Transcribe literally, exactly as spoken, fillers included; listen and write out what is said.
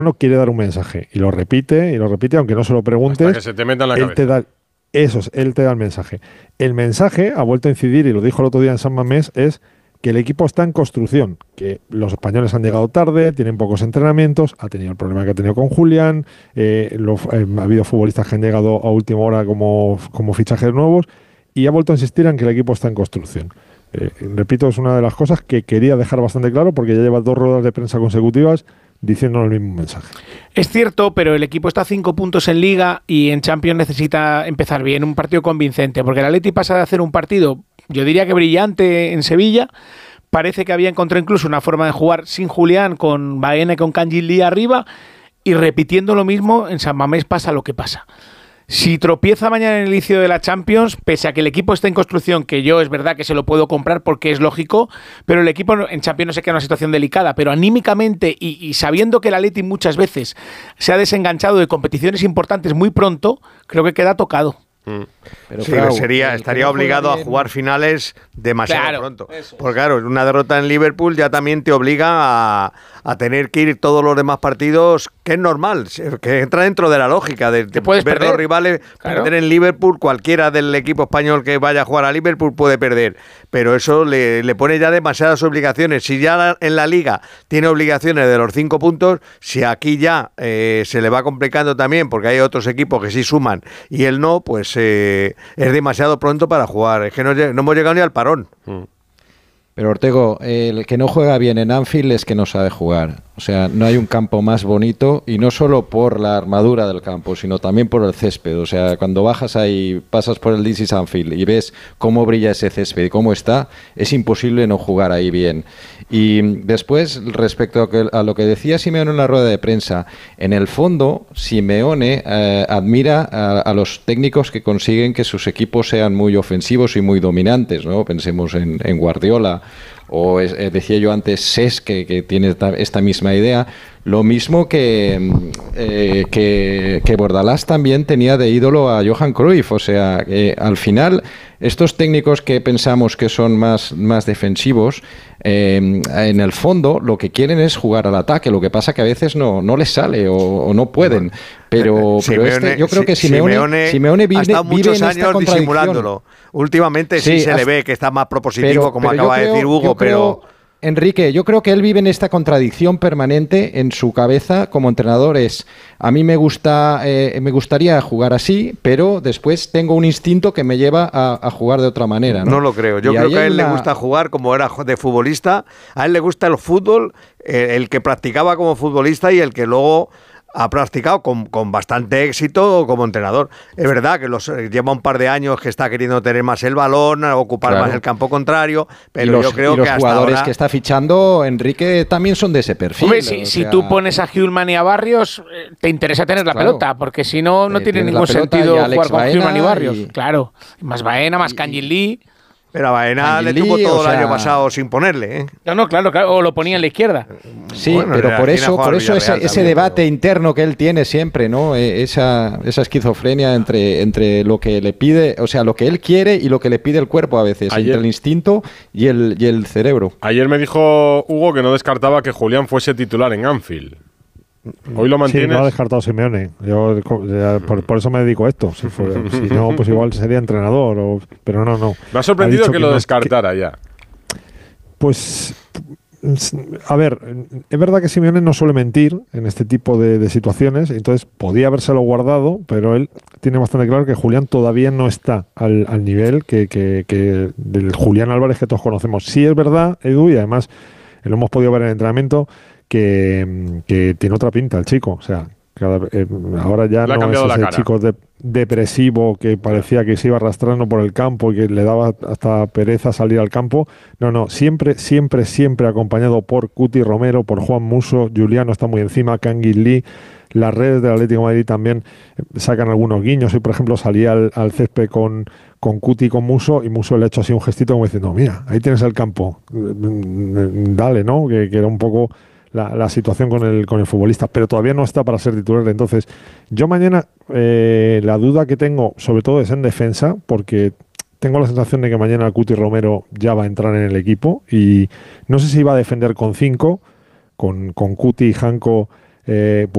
no quiere dar un mensaje y lo repite y lo repite, aunque no se lo preguntes. Hasta que se te meta en la él cabeza. Te da, eso es, él te da el mensaje. El mensaje ha vuelto a incidir, y lo dijo el otro día en San Mamés, es que el equipo está en construcción, que los españoles han llegado tarde, tienen pocos entrenamientos, ha tenido el problema que ha tenido con Julián, eh, lo, eh, ha habido futbolistas que han llegado a última hora como, como fichajes nuevos, y ha vuelto a insistir en que el equipo está en construcción. Eh, repito, es una de las cosas que quería dejar bastante claro, porque ya lleva dos ruedas de prensa consecutivas diciendo el mismo mensaje. Es cierto, pero el equipo está a cinco puntos en Liga y en Champions necesita empezar bien, un partido convincente, porque el Atleti pasa de hacer un partido, yo diría que brillante en Sevilla, parece que había encontrado incluso una forma de jugar sin Julián, con Baena y con Kangin arriba, y repitiendo lo mismo, en San Mamés pasa lo que pasa. Si tropieza mañana en el inicio de la Champions, pese a que el equipo está en construcción, que yo es verdad que se lo puedo comprar porque es lógico, pero el equipo en Champions no se queda en una situación delicada, pero anímicamente y, y sabiendo que el Atleti muchas veces se ha desenganchado de competiciones importantes muy pronto, creo que queda tocado. Mm. Pero sí, claro, sería, estaría obligado bien a jugar finales demasiado claro, pronto. Porque claro, una derrota en Liverpool ya también te obliga a, a tener que ir todos los demás partidos, que es normal, que entra dentro de la lógica de, de ver perder. Los rivales claro. perder en Liverpool. Cualquiera del equipo español que vaya a jugar a Liverpool puede perder, pero eso le, le pone ya demasiadas obligaciones. Si ya en la Liga tiene obligaciones de los cinco puntos, si aquí ya eh, se le va complicando también porque hay otros equipos que sí suman y él no, pues eh, es demasiado pronto para jugar. Es que no, no hemos llegado ni al parón. Pero Ortego, el que no juega bien en Anfield es que no sabe jugar. O sea, no hay un campo más bonito, y no solo por la armadura del campo, sino también por el césped. O sea, cuando bajas ahí, pasas por el This is Anfield y ves cómo brilla ese césped y cómo está, es imposible no jugar ahí bien. Y después, respecto a, que, a lo que decía Simeone en la rueda de prensa, en el fondo, Simeone eh, admira a, a los técnicos que consiguen que sus equipos sean muy ofensivos y muy dominantes, ¿no? Pensemos en, en Guardiola, o es, eh, decía yo antes Cesc, que, que tiene esta, esta misma idea. Lo mismo que, eh, que, que Bordalás también tenía de ídolo a Johan Cruyff. O sea, que al final estos técnicos que pensamos que son más, más defensivos, eh, en el fondo lo que quieren es jugar al ataque. Lo que pasa que a veces no, no les sale o, o no pueden. Pero, pero Simeone, este, yo creo que Simeone, Simeone, Simeone vive, ha estado vive muchos en esta años contradicción. disimulándolo. Últimamente sí, sí se le ve que está más propositivo, pero, como pero acaba creo, de decir Hugo, pero... Creo, Enrique, yo creo que él vive en esta contradicción permanente en su cabeza como entrenador. Es, a mí me gusta, eh, me gustaría jugar así, pero después tengo un instinto que me lleva a, a jugar de otra manera, ¿no? No lo creo. Yo y creo que a él una... le gusta jugar como era de futbolista. A él le gusta el fútbol, eh, el que practicaba como futbolista y el que luego ha practicado con, con bastante éxito como entrenador. Es verdad que los, lleva un par de años que está queriendo tener más el balón, ocupar claro. más el campo contrario, pero los, yo creo y los que hasta jugadores ahora... que está fichando Enrique también son de ese perfil. Hombre, si, si tú pones a Hjulman y a Barrios, te interesa tener la claro. pelota, porque si no, no eh, tiene ningún sentido jugar con Hjulman y Barrios. Y... Claro, más Baena, más Kangin Lee. Pero a Baena le tuvo todo o sea, el año pasado sin ponerle, ¿eh? No, no, claro, claro, o lo ponía en la izquierda. Sí, bueno, pero por eso, por eso ese, también, ese debate pero... interno que él tiene siempre, ¿no? Esa, esa esquizofrenia entre, entre lo que le pide, o sea, lo que él quiere y lo que le pide el cuerpo a veces, ayer, entre el instinto y el, y el cerebro. Ayer me dijo Hugo que no descartaba que Julián fuese titular en Anfield. ¿Hoy lo mantienes? Sí, no ha descartado Simeone. Yo ya, por, por eso me dedico a esto. Si, fuera, si no, pues igual sería entrenador. O, pero no, no. Me ha sorprendido que, que lo no, descartara que, ya. Pues, a ver, es verdad que Simeone no suele mentir en este tipo de, de situaciones. Entonces, podía habérselo guardado, pero él tiene bastante claro que Julián todavía no está al, al nivel que, que, que del Julián Álvarez que todos conocemos. Sí es verdad, Edu, y además lo hemos podido ver en el entrenamiento, Que, que tiene otra pinta el chico, o sea, cada, eh, ahora ya le no es ese chico de, depresivo que parecía que se iba arrastrando por el campo y que le daba hasta pereza salir al campo. No, no, siempre, siempre, siempre acompañado por Cuti Romero, por Juan Musso, Juliano está muy encima, Kangin Lee. Las redes del Atlético de Madrid también sacan algunos guiños. Hoy, por ejemplo, salía al, al césped con, con Cuti y con Musso, y Musso le ha hecho así un gestito como diciendo, mira, ahí tienes el campo, dale, ¿no? Que, que era un poco La, la situación con el con el futbolista, pero todavía no está para ser titular. Entonces, yo mañana eh, la duda que tengo, sobre todo, es en defensa, porque tengo la sensación de que mañana Cuti Romero ya va a entrar en el equipo, y no sé si va a defender con cinco, con, con Cuti y Janko eh,